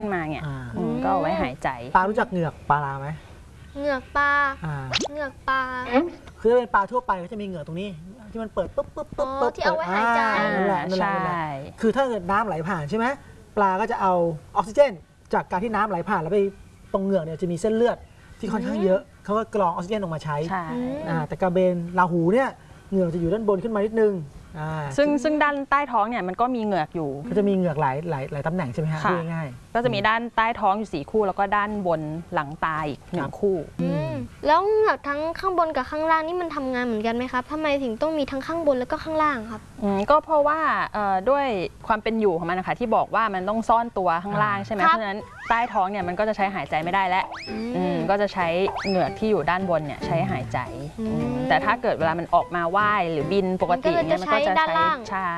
มาเนี่ยก็เอาไว้หายใจปลารู้จักเหงือกปลาไหมเหงือกปลาเหงือกปลาคือถ้าเป็นปลาทั่วไปก็จะมีเหงือกตรงนี้ที่มันเปิดปุ๊บที่เอาไว้หายใจนั่นแหละคือถ้าเกิดน้ำไหลผ่านใช่ไหมปลาก็จะเอาออกซิเจนจากการที่น้ำไหลผ่านแล้วไปตรงเหงือกเนี่ยจะมีเส้นเลือดที่ค่อนข้างเยอะเขาก็กรองออกซิเจนออกมาใช้แต่กระเบนราหูเนี่ยเหงือกจะอยู่ด้านบนขึ้นมานิดนึงซึ่งด้านใต้ท้องเนี่ยมันก็มีเหงือกอยู่ก็จะมีเหงือกหลายตำแหน่งใช่ไหมฮะง่ายก็จะมีด้านใต้ท้องอยู่4 คู่แล้วก็ด้านบนหลังตาอีก1 คู่แล้วเหงือกทั้งข้างบนกับข้างล่างนี่มันทำงานเหมือนกันไหมครับทำไมถึงต้องมีทั้งข้างบนแล้วก็ข้างล่างครับก็เพราะว่าด้วยความเป็นอยู่ของมันนะคะที่บอกว่ามันต้องซ่อนตัวข้างล่างใช่ไหมเพราะฉะนั้นใต้ท้องเนี่ยมันก็จะใช้หายใจไม่ได้แล้วก็จะใช้เหงือกที่อยู่ด้านบนเนี่ยใช้หายใจแต่ถ้าเกิดเวลามันออกมาว่ายหรือบินปกติเนี่ยมันก็จะใช้ใช่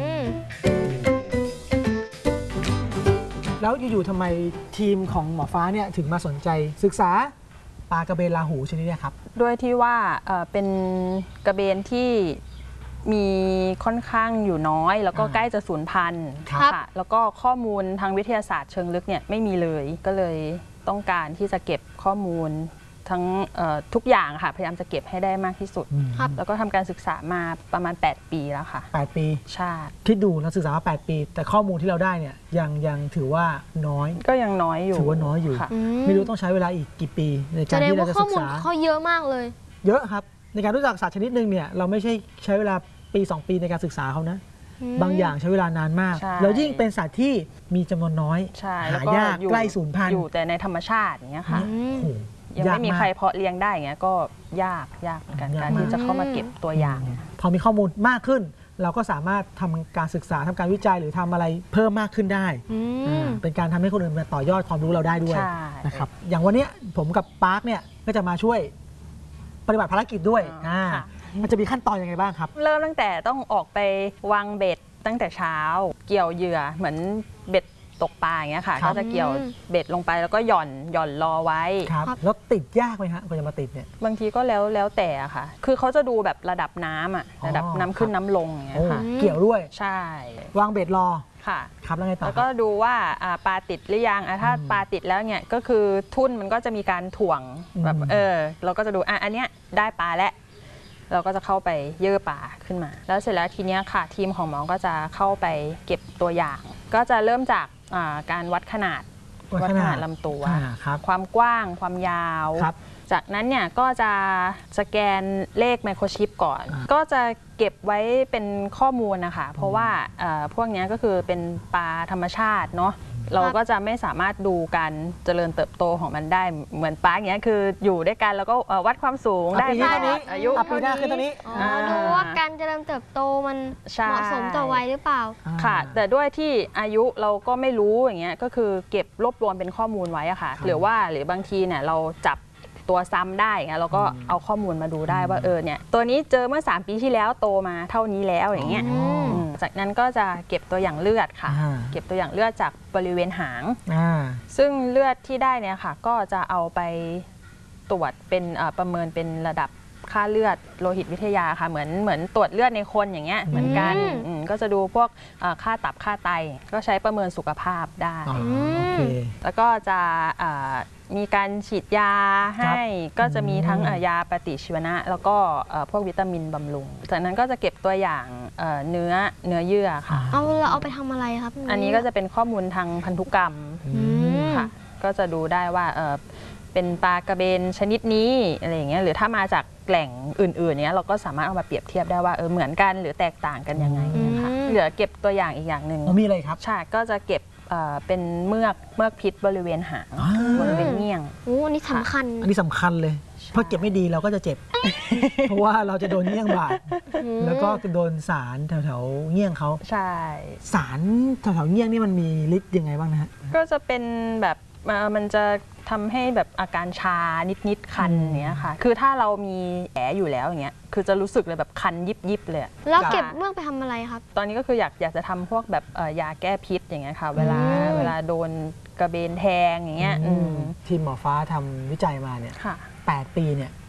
แล้วอยู่ๆทำไมทีมของหมอฟ้าเนี่ยถึงมาสนใจศึกษาปลากระเบนราหูชนิดนี้ครับด้วยที่ว่าเป็นกระเบนที่มีค่อนข้างอยู่น้อยแล้วก็ใกล้จะสูญพันธุ์ค่ะแล้วก็ข้อมูลทางวิทยาศาสตร์เชิงลึกเนี่ยไม่มีเลยก็เลยต้องการที่จะเก็บข้อมูลทั้งทุกอย่างค่ะพยายามจะเก็บให้ได้มากที่สุดแล้วก็ทำการศึกษามาประมาณ8 ปีแล้วค่ะ 8 ปีใช่คิดดูเราศึกษามา8 ปีแต่ข้อมูลที่เราได้เนี่ยยังถือว่าน้อยก็ยังน้อยอยู่ถือว่าน้อยอยู่ไม่รู้ต้องใช้เวลาอีกกี่ปีในการที่เราจะศึกษาเขาเยอะมากเลยเยอะครับในการรู้จักสัตว์ชนิดหนึ่งเนี่ยเราไม่ใช่ใช้เวลาปี2 ปีในการศึกษาเขานะบางอย่างใช้เวลานานมากแล้วยิ่งเป็นสัตว์ที่มีจำนวนน้อยหายากใกล้สูญพันธุ์อยู่แต่ในธรรมชาติอย่างเงี้ยค่ะยังไม่มีใครเพาะเลี้ยงได้อย่างเงี้ยก็ยากเหมือนกันการที่จะเข้ามาเก็บตัวอย่างพอมีข้อมูลมากขึ้นเราก็สามารถทำการศึกษาทำการวิจัยหรือทำอะไรเพิ่มมากขึ้นได้เป็นการทำให้คนอื่นมาต่อยอดความรู้เราได้ด้วยนะครับอย่างวันนี้ผมกับปาร์คเนี่ยก็จะมาช่วยปฏิบัติภารกิจด้วยมันจะมีขั้นตอนยังไงบ้างครับเริ่มตั้งแต่ต้องออกไปวางเบ็ดตั้งแต่เช้าเกี่ยวเหยื่อเหมือนเบ็ดตกปลาอย่างเงี้ยค่ะก็จะเกี่ยวเบ็ดลงไปแล้วก็หย่อนรอไว้ครับแล้วติดยากไหมฮะกว่าจะมาติดเนี่ยบางทีก็แล้วแต่ค่ะคือเขาจะดูแบบระดับน้ำอ่ะระดับน้ำขึ้นน้ำลงอย่างเงี้ยค่ะเกี่ยวด้วยใช่วางเบ็ดรอค่ะครับแล้วไงต่อแล้วก็ดูว่าปลาติดหรือยังถ้าปลาติดแล้วเนี่ยก็คือทุ่นมันก็จะมีการถ่วงแบบเราก็จะดูอันเนี้ยได้ปลาแล้วเราก็จะเข้าไปเยื่อปลาขึ้นมาแล้วเสร็จแล้วทีนี้ค่ะทีมของหมอก็จะเข้าไปเก็บตัวอย่างก็จะเริ่มจากการวัดขนาดลำตัวความกว้างความยาวจากนั้นเนี่ยก็จะสแกนเลขไมโครชิปก่อนก็จะเก็บไว้เป็นข้อมูลนะคะเพราะว่าพวกนี้ก็คือเป็นปลาธรรมชาติเนาะเราก็จะไม่สามารถดูการเจริญเติบโตของมันได้เหมือนปลาอย่างเงี้ยคืออยู่ด้วยกันแล้วก็วัดความสูงได้ปีนี้อายุปีหน้าขึ้นตัวนี้ดูว่าการเจริญเติบโตมันเหมาะสมต่อวัยหรือเปล่าค่ะแต่ด้วยที่อายุเราก็ไม่รู้อย่างเงี้ยก็คือเก็บรวบรวมเป็นข้อมูลไว้อะค่ะหรือบางทีเนี่ยเราจับตัวซ้ำได้เงี้ยเราก็เอาข้อมูลมาดูได้ว่าเนี่ยตัวนี้เจอเมื่อ3 ปีที่แล้วโตมาเท่านี้แล้วอย่างเงี้ยจากนั้นก็จะเก็บตัวอย่างเลือดค่ะเก็บตัวอย่างเลือดจากบริเวณหางซึ่งเลือดที่ได้เนี่ยค่ะก็จะเอาไปตรวจเป็นประเมินเป็นระดับค่าเลือดโลหิตวิทยาค่ะเหมือนตรวจเลือดในคนอย่างเงี้ยเหมือนกันก็จะดูพวกค่าตับค่าไตก็ใช้ประเมินสุขภาพได้แล้วก็จะมีการฉีดยาให้ก็จะมีทั้งยาปฏิชีวนะแล้วก็พวกวิตามินบำรุงจากนั้นก็จะเก็บตัวอย่างเนื้อเยื่อค่ะเอาไปทำอะไรครับอันนี้ก็จะเป็นข้อมูลทางพันธุกรรมค่ะก็จะดูได้ว่าเป็นปลากระเบนชนิดนี้อะไรอย่างเงี้ยหรือถ้ามาจากแหล่งอื่นๆเนี้ยเราก็สามารถเอามาเปรียบเทียบได้ว่าเหมือนกันหรือแตกต่างกันยังไงนะคะเหลือเก็บตัวอย่างอีกอย่างหนึ่งมีอะไรครับใช่ก็จะเก็บเป็นเมือกพิษบริเวณหางบริเวณเงี้ยงอันนี้สำคัญอันนี้สำคัญเลยเพราะเก็บไม่ดีเราก็จะเจ็บเพราะว่าเราจะโดนเงี้ยงบาดแล้วก็โดนสารแถวๆเงี้ยงเขาใช่สารแถวๆเงี้ยงนี่มันมีฤทธิ์ยังไงบ้างนะฮะก็จะเป็นแบบมันจะทำให้แบบอาการชานิดคันอย่างเงี้ยค่ะคือถ้าเรามีแผลอยู่แล้วอย่างเงี้ยคือจะรู้สึกเลยแบบคันยิบเลยแล้วเก็บเมือกไปทำอะไรครับตอนนี้ก็คืออยากจะทำพวกแบบยาแก้พิษอย่างเงี้ยค่ะเวลาโดนกระเบนแทงอย่างเงี้ยทีมหมอฟ้าทำวิจัยมาเนี่ย8 ปีเนี่ยจ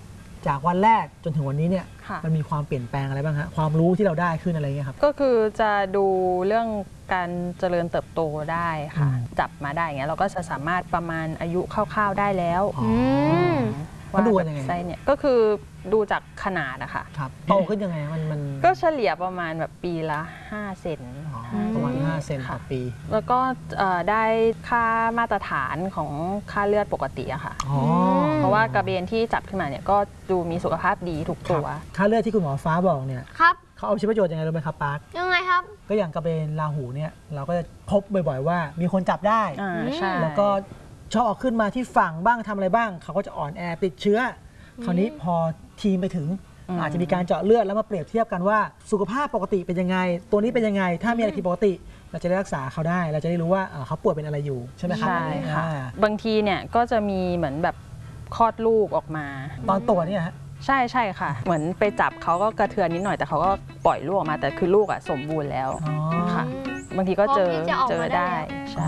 จากวันแรกจนถึงวันนี้เนี่ยค่ะมันมีความเปลี่ยนแปลงอะไรบ้างฮะความรู้ที่เราได้ขึ้นอะไรเงี้ยครับก็คือจะดูเรื่องการเจริญเติบโตได้ค่ะ จับมาได้อย่างเงี้ยเราก็จะสามารถประมาณอายุคร่าวๆได้แล้วมว่าดูยังไงไส้เนี่ยก็คือดูจากขนาดอะค่ะครับโตขึ้นยังไงมันก็เฉลี่ยประมาณแบบปีละ5 เซนอ๋อประมาณ5 เซนต่อปีแล้วก็ได้ค่ามาตรฐานของค่าเลือดปกติอะค่ะอ๋อเพราะว่ากระเบนที่จับขึ้นมาเนี่ยก็ดูมีสุขภาพดีทุกครัตับวค่าเลือดที่คุณหมอฟ้าบอกเนี่ยครับเขาเอาไปใช้ประโยชน์ยังไงรู้ไหมครับปาร์คยังไงครับก็อย่างกระเบนราหูเนี่ยเราก็จะพบบ่อยๆว่ามีคนจับได้ใช่แล้วก็ชอบเอาขึ้นมาที่ฝั่งบ้างทำอะไรบ้าง เขาก็จะอ่อนแอติดเชื้อคราวนี้พอทีมไปถึงอาจจะมีการเจาะเลือดแล้วมาเปรียบเทียบกันว่าสุขภาพปกติเป็นยังไง ตัวนี้เป็นยังไง ถ้ามีอะไรผิดปกติ เราจะได้รักษาเขาได้ เราจะได้รู้ว่าเขาป่วยเป็นอะไรอยู่ใช่ไหมครับใช่ค่ะอ่าบางทีเนี่ยก็จะมีเหมือนแบบคลอดลูกออกมาตอนตัวเนี่ยฮะใช่ค่ะ เหมือนไปจับเขาก็กระเทือนนิดหน่อยแต่เขาก็ปล่อยลูกออกมาแต่คือลูกอะสมบูรณ์แล้วอ๋อค่ะ บางทีก็เจอพร้อมที่จะออกมาได้ใช่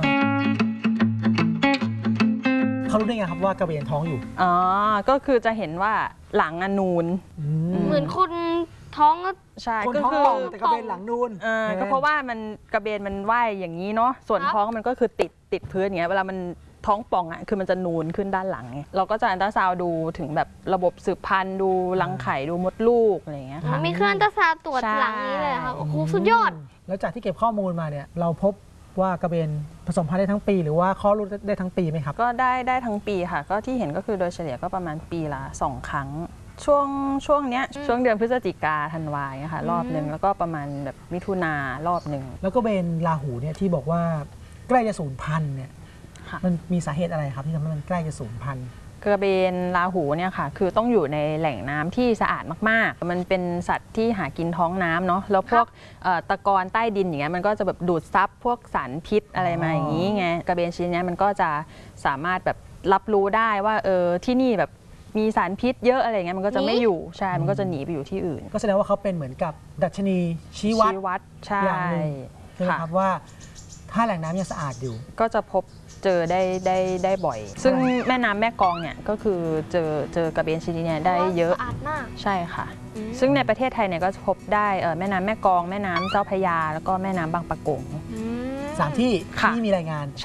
เขารู้ได้ไงครับว่ากระเบนท้องอยู่อ๋อก็คือจะเห็นว่าหลังอนูนเหมือนคนท้องก็ใช่คนก็ท้องคือป่องแต่กระเบนหลังนูนก็เพราะว่ามันกระเบนมันว่ายอย่างนี้เนาะส่วนครับท้องมันก็คือติดพื้นอย่างเงี้ยเวลามันท้องป่องอ่ะคือมันจะนูนขึ้นด้านหลังไงเราก็จะอันตราซาวด์ดูถึงแบบระบบสืบพันธุ์ดูรังไข่ดูมดลูกอะไรอย่างเงี้ยค่ะมีเครื่องอัลตราซาวด์ตรวจใช่หลังนี้เลยเหรอครับ โอ้โห สุดยอดแล้วจากที่เก็บข้อมูลมาเนี่ยเราพบว่ากระเบนผสมพันธุ์ได้ทั้งปีหรือว่าคลอดลูกได้ทั้งปีไหมครับก็ได้ทั้งปีค่ะ ก็ที่เห็นก็คือโดยเฉลี่ยก็ประมาณปีละ2 ครั้ง ช่วงเนี้ยช่วงเดือนพฤศจิกาธันวาเนี่ยค่ะรอบหนึ่งแล้วก็ประมาณแบบมิถุนารอบหนึ่งแล้วก็เบนราหูเนี่ยที่บอกว่าใกล้จะสูญพันธุ์เนี่ยค่ะมันมีสาเหตุอะไรครับที่ทำให้มันใกล้จะสูญพันธุ์กระเบนราหูเนี่ยค่ะคือต้องอยู่ในแหล่งน้ำที่สะอาดมากๆ มันเป็นสัตว์ที่หากินท้องน้ำเนาะแล้วพวกตะกอนใต้ดินอย่างเงี้ยมันก็จะแบบดูดซับพวกสารพิษอะไรมาอย่างนี้ไงกระเบนชนิดเนี้ยมันก็จะสามารถแบบรับรู้ได้ว่าที่นี่แบบมีสารพิษเยอะอะไรเงี้ยมันก็จะไม่อยู่ใช่มันก็จะหนีไปอยู่ที่อื่นก็แสดงว่าเขาเป็นเหมือนกับดัชนีชี้วัดใช่อย่างหนึ่ง ใช่ไหมค่ะครับว่าถ้าแหล่งน้ำยังสะอาดอยู่ก็จะพบเจอได้บ่อย ซึ่งแม่น้ำแม่กลองเนี่ยก็คือเจอกระเบนชนิดเนี้ยได้เยอะสะอาดมากใช่ค่ะ ซึ่งในประเทศไทยเนี่ยก็จะพบได้แม่น้ำแม่กลองแม่น้ำเจ้าพระยาแล้วก็แม่น้ำบางปะกง 3 ที่ค่ะที่มีรายงานใช่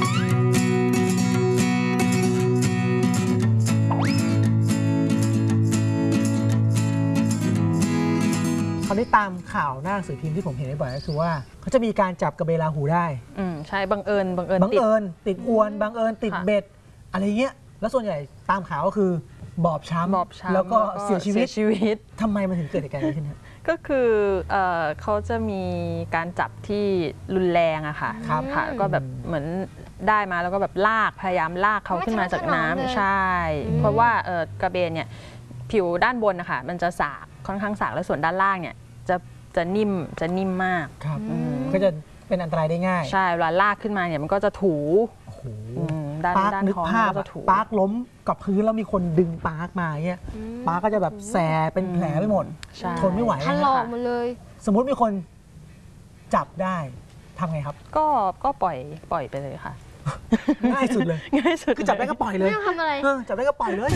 คราวนี้ตามข่าวหน้าหนังสือพิมพ์ที่ผมเห็นบ่อยๆก็คือว่าเขาจะมีการจับกระเบนราหูได้ใช่บังเอิญบังติดเอิญติดอวนบังเอิญติดค่ะเบ็ดอะไรเงี้ยแล้วส่วนใหญ่ตามข่าวก็คือบอบช้บอบช้ำแล้วก็เสียชีวิตตทำไมมันถึงเกิดเหตุการณ์นี้ขึ้นฮะก็คือเขาจะมีการจับที่รุนแรงอะค่ะครับค่ะ ก็แบบเหมือนได้มาแล้วก็แบบลากพยายามลากเขาขึ้นมาจากน้ำไม่ทะนุถนอมเลยใช่ เพราะว่ากระเบนเนี่ยผิวด้านบนนะคะมันจะสากค่อนข้างสากแล้วส่วนด้านล่างเนี่ยจะนิ่มมากครับก็จะเป็นอันตรายได้ง่ายใช่เวลาลากขึ้นมาเนี่ยมันก็จะถูโอ้โหด้านปาร์คด้านนึกท้องภาพมันก็อะจะถูปาร์คล้มกับพื้นแล้วมีคนดึงปาร์คมาเงี้ยปาร์คก็จะแบบแสบเป็นแผลไปหมดใช่ทนไม่ไหวถลอกหมดเลยสมมุติมีคนจับได้ทำไงครับก็ปล่อยไปเลยค่ะง่ายสุดเลยง่ายสุดคือจับได้ก็ปล่อยเลยไม่ต้องทำอะไรจับได้ก็ปล่อยเลย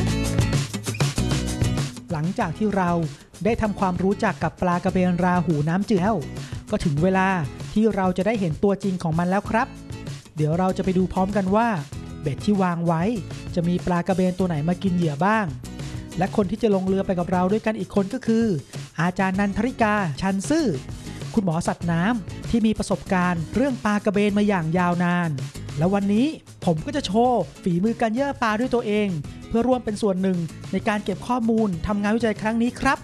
หลังจากที่เราได้ทำความรู้จักกับปลากระเบนราหูน้ำจืดแล้วก็ถึงเวลาที่เราจะได้เห็นตัวจริงของมันแล้วครับ เดี๋ยวเราจะไปดูพร้อมกันว่าเบ็ดที่วางไว้จะมีปลากระเบนตัวไหนมากินเหยื่อบ้าง และคนที่จะลงเรือไปกับเราด้วยกันอีกคนก็คือ อาจารย์นันทริกาชันซื่อคุณหมอสัตว์น้ำที่มีประสบการณ์เรื่องปลากระเบนมาอย่างยาวนาน แล้ววันนี้ผมก็จะโชว์ฝีมือการเยื่อปลาด้วยตัวเอง เพื่อร่วมเป็นส่วนหนึ่งในการเก็บข้อมูลทำงานวิจัยครั้งนี้ครับ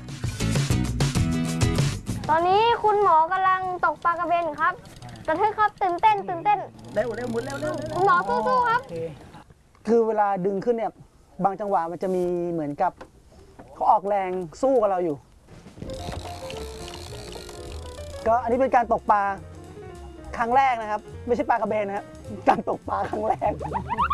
ตอนนี้คุณหมอกำลังตกปลากระเบนครับระทึกครับตื่นเต้นเร็วหมุนเร็วคุณหมอสู้ๆครับคือเวลาดึงขึ้นเนี่ยบางจังหวะมันจะมีเหมือนกับเขาออกแรงสู้กับเราอยู่ ก็อันนี้เป็นการตกปลาครั้งแรกนะครับ ไม่ใช่ปลากระเบนนะครับการตกปลาครั้งแรก